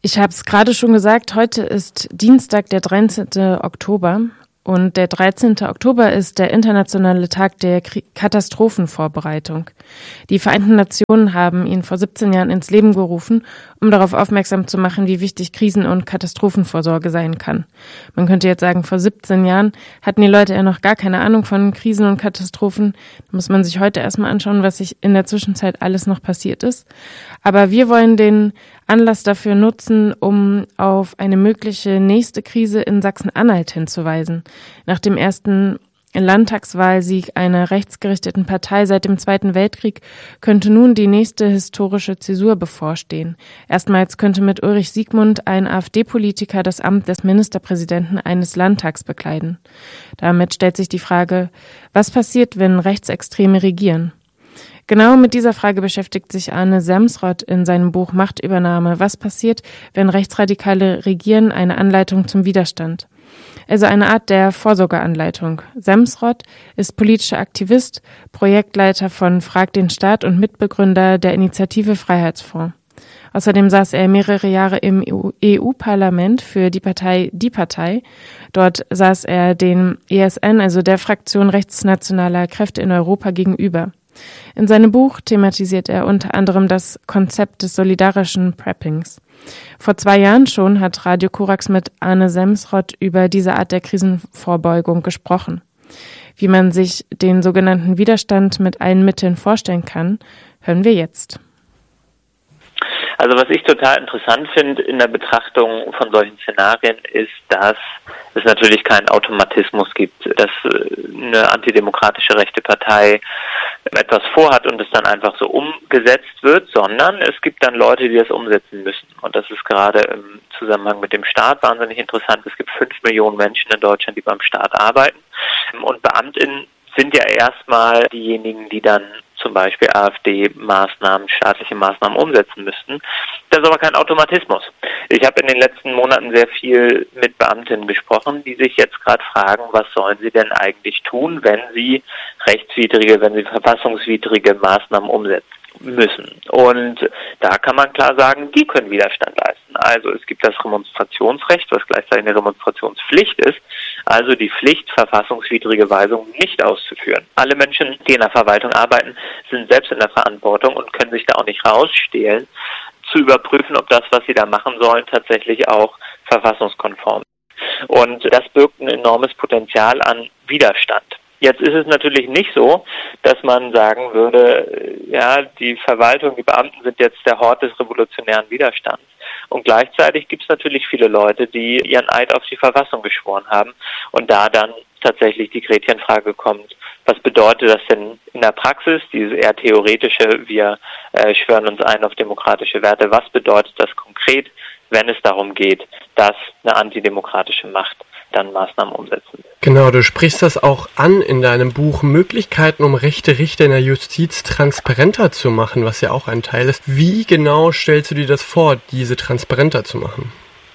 Ich habe es gerade schon gesagt, heute ist Dienstag, der 13. Oktober. Und der 13. Oktober ist der internationale Tag der Katastrophenvorbereitung. Die Vereinten Nationen haben ihn vor 17 Jahren ins Leben gerufen, um darauf aufmerksam zu machen, wie wichtig Krisen- und Katastrophenvorsorge sein kann. Man könnte jetzt sagen, vor 17 Jahren hatten die Leute ja noch gar keine Ahnung von Krisen und Katastrophen. Da muss man sich heute erstmal anschauen, was sich in der Zwischenzeit alles noch passiert ist. Aber wir wollen den Anlass dafür nutzen, um auf eine mögliche nächste Krise in Sachsen-Anhalt hinzuweisen. Nach dem ersten Landtagswahlsieg einer rechtsgerichteten Partei seit dem Zweiten Weltkrieg könnte nun die nächste historische Zäsur bevorstehen. Erstmals könnte mit Ulrich Siegmund ein AfD-Politiker das Amt des Ministerpräsidenten eines Landtags bekleiden. Damit stellt sich die Frage, was passiert, wenn Rechtsextreme regieren? Genau mit dieser Frage beschäftigt sich Arne Semsrott in seinem Buch Machtübernahme. Was passiert, wenn Rechtsradikale regieren? Eine Anleitung zum Widerstand. Also eine Art der Vorsorgeanleitung. Semsrott ist politischer Aktivist, Projektleiter von Frag den Staat und Mitbegründer der Initiative Freiheitsfonds. Außerdem saß er mehrere Jahre im EU-Parlament für die Partei Die Partei. Dort saß er den ESN, also der Fraktion rechtsnationaler Kräfte in Europa, gegenüber. In seinem Buch thematisiert er unter anderem das Konzept des solidarischen Preppings. Vor 2 Jahren schon hat Radio Korax mit Arne Semsrott über diese Art der Krisenvorbeugung gesprochen. Wie man sich den sogenannten Widerstand mit allen Mitteln vorstellen kann, hören wir jetzt. Also was ich total interessant finde in der Betrachtung von solchen Szenarien ist, dass es natürlich keinen Automatismus gibt, dass eine antidemokratische rechte Partei etwas vorhat und es dann einfach so umgesetzt wird, sondern es gibt dann Leute, die das umsetzen müssen. Und das ist gerade im Zusammenhang mit dem Staat wahnsinnig interessant. Es gibt 5 Millionen Menschen in Deutschland, die beim Staat arbeiten. Und BeamtInnen sind ja erstmal diejenigen, die dann zum Beispiel AfD-Maßnahmen, staatliche Maßnahmen umsetzen müssten. Das ist aber kein Automatismus. Ich habe in den letzten Monaten sehr viel mit Beamtinnen gesprochen, die sich jetzt gerade fragen, was sollen sie denn eigentlich tun, wenn sie verfassungswidrige Maßnahmen umsetzen müssen. Und da kann man klar sagen, die können Widerstand leisten. Also es gibt das Remonstrationsrecht, was gleichzeitig eine Remonstrationspflicht ist, also die Pflicht, verfassungswidrige Weisungen nicht auszuführen. Alle Menschen, die in der Verwaltung arbeiten, sind selbst in der Verantwortung und können sich da auch nicht rausstehlen, zu überprüfen, ob das, was sie da machen sollen, tatsächlich auch verfassungskonform ist. Und das birgt ein enormes Potenzial an Widerstand. Jetzt ist es natürlich nicht so, dass man sagen würde, ja, die Verwaltung, die Beamten sind jetzt der Hort des revolutionären Widerstands. Und gleichzeitig gibt es natürlich viele Leute, die ihren Eid auf die Verfassung geschworen haben und da dann tatsächlich die Gretchenfrage kommt, was bedeutet das denn in der Praxis, dieses eher theoretische, wir schwören uns ein auf demokratische Werte, was bedeutet das konkret, wenn es darum geht, dass eine antidemokratische Macht dann Maßnahmen umsetzen will. Genau, du sprichst das auch an in deinem Buch, Möglichkeiten, um rechte Richter in der Justiz transparenter zu machen, was ja auch ein Teil ist. Wie genau stellst du dir das vor, diese transparenter zu machen?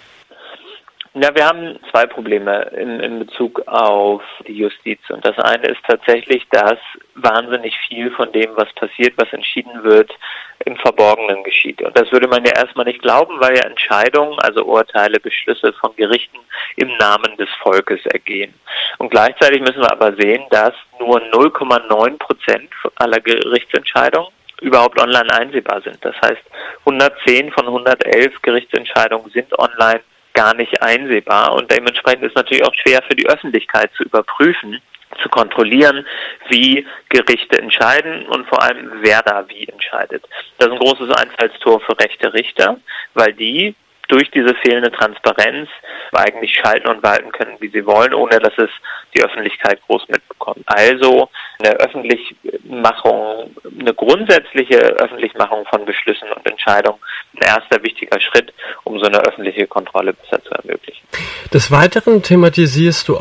Ja, wir haben 2 Probleme in Bezug auf die Justiz. Und das eine ist tatsächlich, dass wahnsinnig viel von dem, was passiert, was entschieden wird, im Verborgenen geschieht. Und das würde man ja erstmal nicht glauben, weil ja Entscheidungen, also Urteile, Beschlüsse von Gerichten im Namen des Volkes ergehen. Und gleichzeitig müssen wir aber sehen, dass nur 0,9% aller Gerichtsentscheidungen überhaupt online einsehbar sind. Das heißt, 110 von 111 Gerichtsentscheidungen sind online gar nicht einsehbar und dementsprechend ist natürlich auch schwer für die Öffentlichkeit zu überprüfen, zu kontrollieren, wie Gerichte entscheiden und vor allem, wer da wie entscheidet. Das ist ein großes Einfallstor für rechte Richter, weil die durch diese fehlende Transparenz eigentlich schalten und walten können, wie sie wollen, ohne dass es die Öffentlichkeit groß mitbekommt. Also eine Öffentlichmachung, eine grundsätzliche Öffentlichmachung von Beschlüssen und Entscheidungen, ein erster wichtiger Schritt, um so eine öffentliche Kontrolle besser zu ermöglichen. Des Weiteren thematisierst du